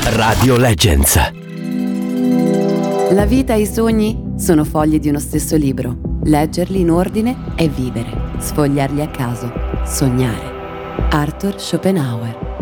Radio Legends. La vita e i sogni sono fogli di uno stesso libro. Leggerli in ordine è vivere, sfogliarli a caso, sognare. Arthur Schopenhauer.